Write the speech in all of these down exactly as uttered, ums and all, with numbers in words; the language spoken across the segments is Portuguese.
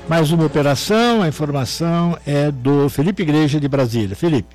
Mais uma operação, a informação é do Felipe Igreja de Brasília. Felipe.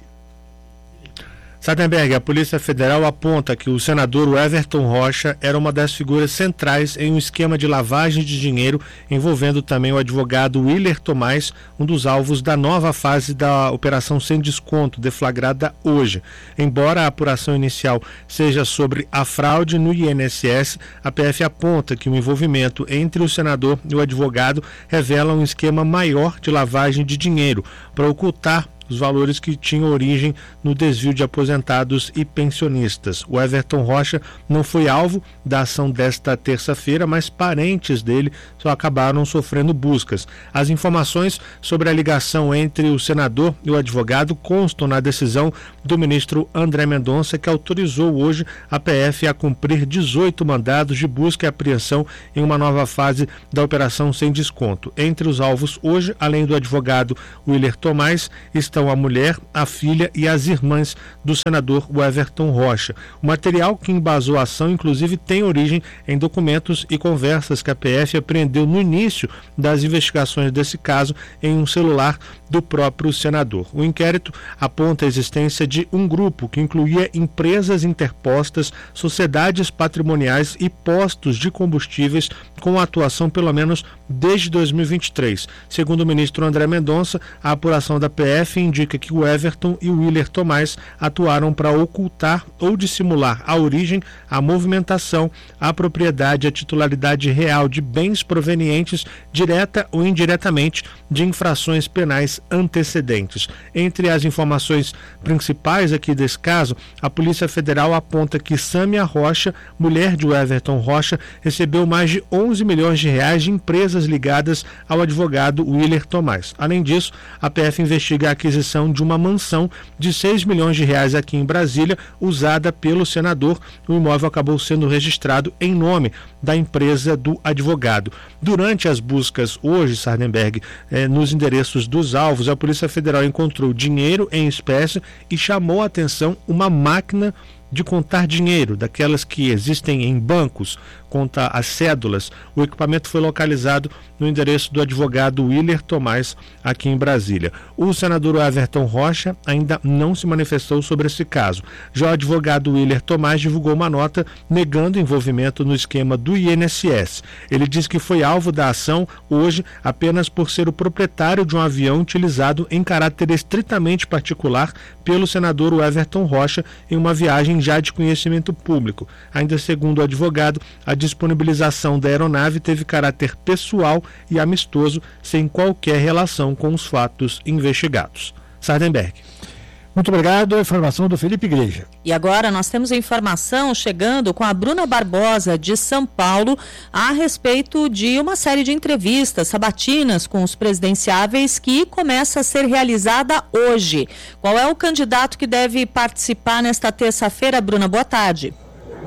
Sardenberg, a Polícia Federal aponta que o senador Everton Rocha era uma das figuras centrais em um esquema de lavagem de dinheiro envolvendo também o advogado Willer Tomás, um dos alvos da nova fase da Operação Sem Desconto, deflagrada hoje. Embora a apuração inicial seja sobre a fraude no I N S S, a P F aponta que o envolvimento entre o senador e o advogado revela um esquema maior de lavagem de dinheiro para ocultar os valores que tinham origem no desvio de aposentados e pensionistas. O Everton Rocha não foi alvo da ação desta terça-feira, mas parentes dele só acabaram sofrendo buscas. As informações sobre a ligação entre o senador e o advogado constam na decisão do ministro André Mendonça, que autorizou hoje a P F a cumprir dezoito mandados de busca e apreensão em uma nova fase da Operação Sem Desconto. Entre os alvos hoje, além do advogado Willer Tomás, estão a mulher, a filha e as irmãs do senador Everton Rocha. O material que embasou a ação, inclusive, tem origem em documentos e conversas que a P F apreendeu no início das investigações desse caso em um celular do próprio senador. O inquérito aponta a existência de um grupo que incluía empresas interpostas, sociedades patrimoniais e postos de combustíveis com atuação pelo menos desde dois mil e vinte e três. Segundo o ministro André Mendonça, a apuração da P F indica que o Everton e o Willer Tomás atuaram para ocultar ou dissimular a origem, a movimentação, a propriedade e a titularidade real de bens provenientes, direta ou indiretamente, de infrações penais antecedentes. Entre as informações principais aqui desse caso, a Polícia Federal aponta que Sâmia Rocha, mulher de Everton Rocha, recebeu mais de onze milhões de reais de empresas ligadas ao advogado Willer Tomás. Além disso, a P F investiga a aquisição de uma mansão de seis milhões de reais aqui em Brasília, usada pelo senador. O imóvel acabou sendo registrado em nome da empresa do advogado. Durante as buscas hoje, Sardenberg, eh, nos endereços dos alvos, a Polícia Federal encontrou dinheiro em espécie e chamou a atenção uma máquina de contar dinheiro, daquelas que existem em bancos, conta as cédulas. O equipamento foi localizado no endereço do advogado Willer Tomás, aqui em Brasília. O senador Everton Rocha ainda não se manifestou sobre esse caso. Já o advogado Willer Tomás divulgou uma nota negando envolvimento no esquema do I N S S. Ele diz que foi alvo da ação hoje apenas por ser o proprietário de um avião utilizado em caráter estritamente particular pelo senador Everton Rocha em uma viagem já de conhecimento público. Ainda segundo o advogado, a disponibilização da aeronave teve caráter pessoal e amistoso, sem qualquer relação com os fatos investigados. Sardenberg. Muito obrigado, a informação do Felipe Igreja. E agora nós temos a informação chegando com a Bruna Barbosa, de São Paulo, a respeito de uma série de entrevistas sabatinas com os presidenciáveis que começa a ser realizada hoje. Qual é o candidato que deve participar nesta terça-feira, Bruna? Boa tarde.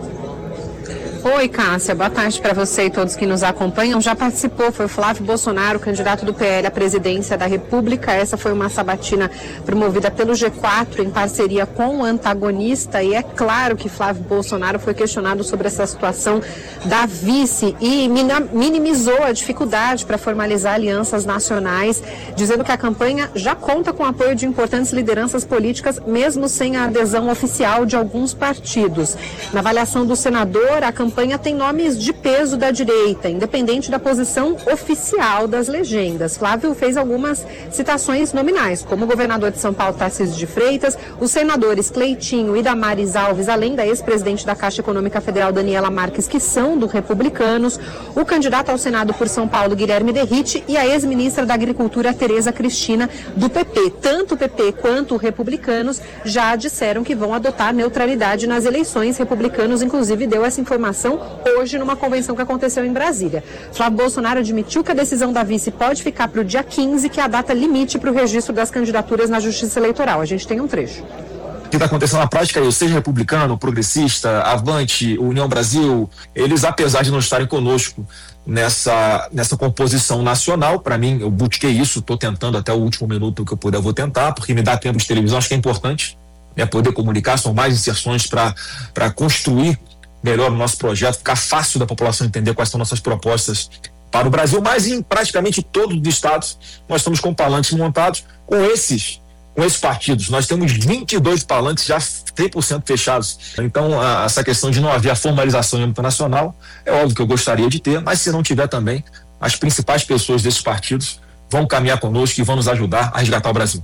Oi, Cássia, boa tarde para você e todos que nos acompanham. Já participou, foi o Flávio Bolsonaro, candidato do P L à presidência da República. Essa foi uma sabatina promovida pelo G quatro em parceria com o antagonista, e é claro que Flávio Bolsonaro foi questionado sobre essa situação da vice e minimizou a dificuldade para formalizar alianças nacionais, dizendo que a campanha já conta com o apoio de importantes lideranças políticas, mesmo sem a adesão oficial de alguns partidos. Na avaliação do senador, a campanha A campanha tem nomes de peso da direita, independente da posição oficial das legendas. Flávio fez algumas citações nominais, como o governador de São Paulo, Tarcísio de Freitas, os senadores Cleitinho e Damares Alves, além da ex-presidente da Caixa Econômica Federal, Daniela Marques, que são do Republicanos, o candidato ao Senado por São Paulo, Guilherme Derrite, e a ex-ministra da Agricultura, Tereza Cristina, do P P. Tanto o P P quanto o Republicanos já disseram que vão adotar neutralidade nas eleições. Republicanos, inclusive, deu essa informação hoje numa convenção que aconteceu em Brasília. Flávio Bolsonaro admitiu que a decisão da vice pode ficar para o dia quinze, que é a data limite para o registro das candidaturas na Justiça Eleitoral. A gente tem um trecho. O que está acontecendo na prática é, seja republicano, progressista, Avante, União Brasil, eles, apesar de não estarem conosco nessa, nessa composição nacional, para mim, eu busquei isso, estou tentando até o último minuto que eu puder, eu vou tentar, porque me dá tempo de televisão, acho que é importante, né, poder comunicar, são mais inserções para construir melhor o nosso projeto, ficar fácil da população entender quais são nossas propostas para o Brasil, mas em praticamente todos os estados nós estamos com palanques montados com esses, com esses partidos. Nós temos vinte e dois palanques já cem por cento fechados. Então, a, essa questão de não haver a formalização em âmbito nacional, é óbvio que eu gostaria de ter, mas se não tiver também, as principais pessoas desses partidos vão caminhar conosco e vão nos ajudar a resgatar o Brasil.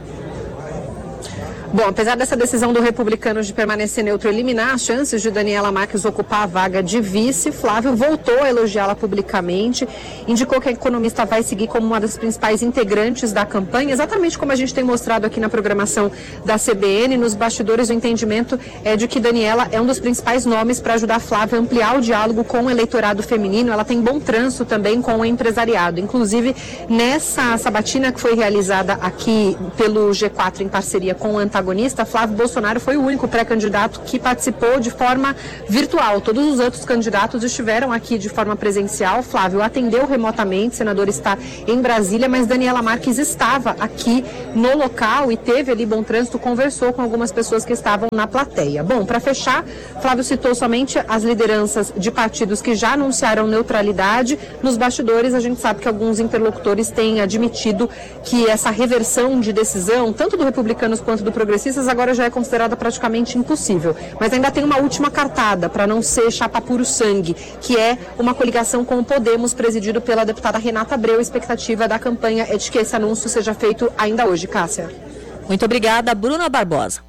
Bom, apesar dessa decisão do Republicanos de permanecer neutro e eliminar as chances de Daniela Marques ocupar a vaga de vice, Flávio voltou a elogiá-la publicamente, indicou que a economista vai seguir como uma das principais integrantes da campanha, exatamente como a gente tem mostrado aqui na programação da C B N. Nos bastidores, o entendimento é de que Daniela é um dos principais nomes para ajudar Flávio a ampliar o diálogo com o eleitorado feminino. Ela tem bom trânsito também com o empresariado. Inclusive, nessa sabatina que foi realizada aqui pelo G quatro em parceria com o antagonista, Flávio Bolsonaro foi o único pré-candidato que participou de forma virtual. Todos os outros candidatos estiveram aqui de forma presencial. Flávio atendeu remotamente, o senador está em Brasília, mas Daniela Marques estava aqui no local e teve ali bom trânsito, conversou com algumas pessoas que estavam na plateia. Bom, para fechar, Flávio citou somente as lideranças de partidos que já anunciaram neutralidade. Nos bastidores, a gente sabe que alguns interlocutores têm admitido que essa reversão de decisão, tanto do Republicanos quanto do Progressistas, agora já é considerada praticamente impossível. Mas ainda tem uma última cartada para não ser chapa puro sangue, que é uma coligação com o Podemos, presidido pela deputada Renata Abreu. A expectativa da campanha é de que esse anúncio seja feito ainda hoje. Cássia. Muito obrigada, Bruna Barbosa.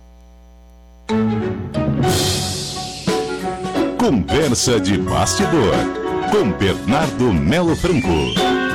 Conversa de bastidor com Bernardo Melo Franco.